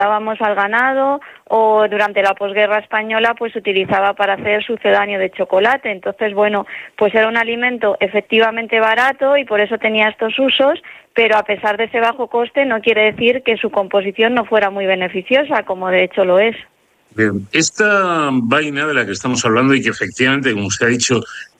dábamos al ganado, o durante la posguerra española pues se utilizaba para hacer sucedáneo de chocolate. Entonces, bueno, pues era un alimento efectivamente barato y por eso tenía estos usos, pero a pesar de ese bajo coste no quiere decir que su composición no fuera muy beneficiosa, como de hecho lo es. Bien, esta vaina de la que estamos hablando y que efectivamente, como usted ha dicho,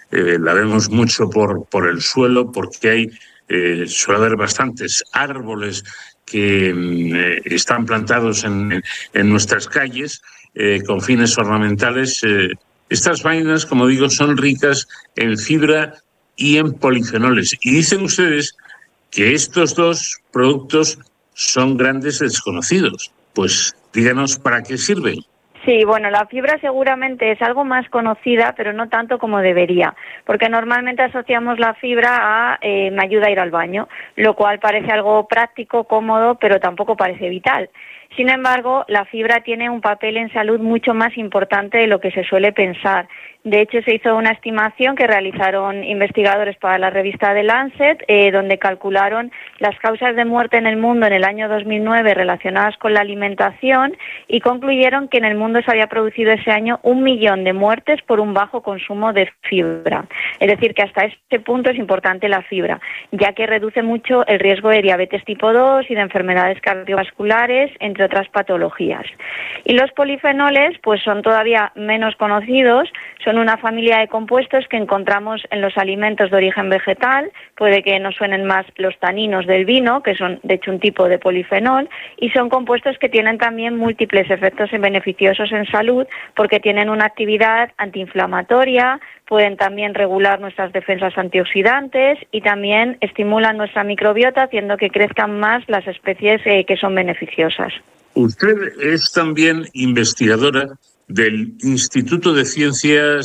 la vemos mucho por el suelo, porque suele haber bastantes árboles que están plantados en nuestras calles con fines ornamentales. Estas vainas, como digo, son ricas en fibra y en polifenoles. Y dicen ustedes que estos dos productos son grandes desconocidos. Pues díganos para qué sirven. Sí, bueno, la fibra seguramente es algo más conocida, pero no tanto como debería, porque normalmente asociamos la fibra a me ayuda a ir al baño, lo cual parece algo práctico, cómodo, pero tampoco parece vital. Sin embargo, la fibra tiene un papel en salud mucho más importante de lo que se suele pensar. De hecho, se hizo una estimación que realizaron investigadores para la revista The Lancet, donde calcularon las causas de muerte en el mundo en el año 2009 relacionadas con la alimentación y concluyeron que en el mundo se había producido ese año 1 millón de muertes por un bajo consumo de fibra. Es decir, que hasta este punto es importante la fibra, ya que reduce mucho el riesgo de diabetes tipo 2 y de enfermedades cardiovasculares, entre otras patologías. Y los polifenoles, pues son todavía menos conocidos, son una familia de compuestos que encontramos en los alimentos de origen vegetal. Puede que nos suenen más los taninos del vino, que son de hecho un tipo de polifenol, y son compuestos que tienen también múltiples efectos beneficiosos en salud porque tienen una actividad antiinflamatoria, pueden también regular nuestras defensas antioxidantes y también estimulan nuestra microbiota haciendo que crezcan más las especies que son beneficiosas. Usted es también investigadora del Instituto de Ciencia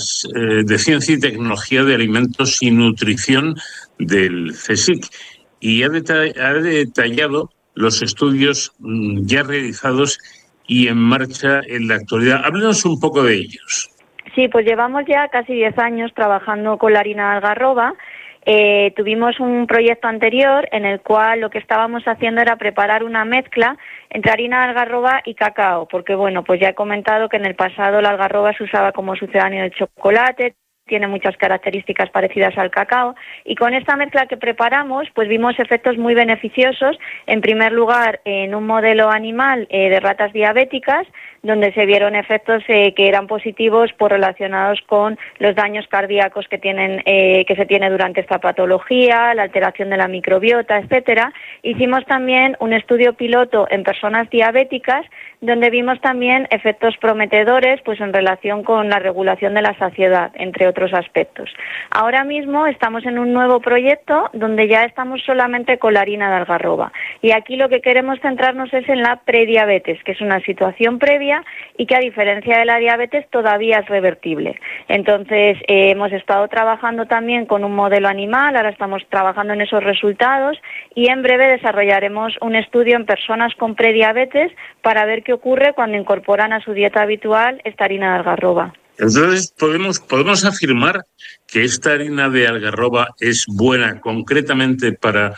y Tecnología de Alimentos y Nutrición del CSIC y ha detallado los estudios ya realizados y en marcha en la actualidad. Háblenos un poco de ellos. Sí, pues llevamos ya casi 10 años trabajando con la harina de algarroba. Tuvimos un proyecto anterior en el cual lo que estábamos haciendo era preparar una mezcla entre harina de algarroba y cacao, porque bueno, pues ya he comentado que en el pasado la algarroba se usaba como sucedáneo del chocolate, tiene muchas características parecidas al cacao, y con esta mezcla que preparamos pues vimos efectos muy beneficiosos, en primer lugar en un modelo animal de ratas diabéticas, donde se vieron efectos que eran positivos relacionados con los daños cardíacos que se tiene durante esta patología, la alteración de la microbiota, etcétera. Hicimos también un estudio piloto en personas diabéticas, donde vimos también efectos prometedores pues en relación con la regulación de la saciedad, entre otros aspectos. Ahora mismo estamos en un nuevo proyecto donde ya estamos solamente con la harina de algarroba, y aquí lo que queremos centrarnos es en la prediabetes, que es una situación previa y que a diferencia de la diabetes todavía es revertible. Entonces hemos estado trabajando también con un modelo animal, ahora estamos trabajando en esos resultados y en breve desarrollaremos un estudio en personas con prediabetes para ver qué ocurre cuando incorporan a su dieta habitual esta harina de algarroba. Entonces, ¿podemos afirmar que esta harina de algarroba es buena concretamente para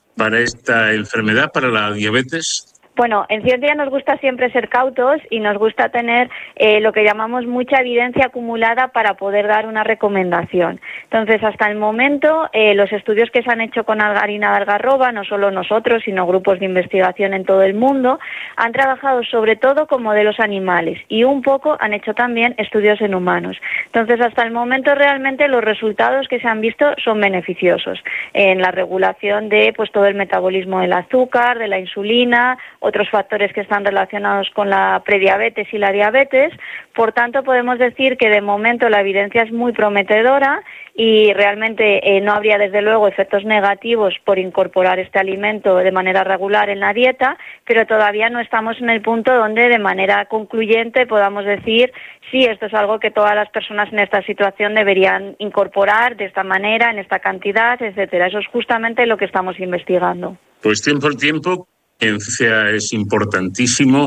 esta enfermedad, para la diabetes? Bueno, en ciencia nos gusta siempre ser cautos y nos gusta tener lo que llamamos mucha evidencia acumulada para poder dar una recomendación. Entonces, hasta el momento, los estudios que se han hecho con harina de algarroba, no solo nosotros, sino grupos de investigación en todo el mundo, han trabajado sobre todo con modelos animales y un poco han hecho también estudios en humanos. Entonces, hasta el momento realmente los resultados que se han visto son beneficiosos en la regulación de pues todo el metabolismo del azúcar, de la insulina, otros factores que están relacionados con la prediabetes y la diabetes. Por tanto, podemos decir que de momento la evidencia es muy prometedora y realmente no habría desde luego efectos negativos por incorporar este alimento de manera regular en la dieta, pero todavía no estamos en el punto donde de manera concluyente podamos decir sí, esto es algo que todas las personas en esta situación deberían incorporar de esta manera, en esta cantidad, etcétera. Eso es justamente lo que estamos investigando. Pues tiempo al tiempo. En ciencia es importantísimo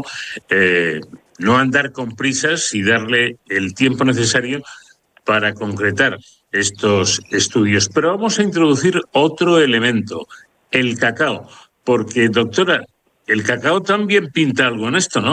no andar con prisas y darle el tiempo necesario para concretar estos estudios. Pero vamos a introducir otro elemento, el cacao, porque, doctora, el cacao también pinta algo en esto, ¿no?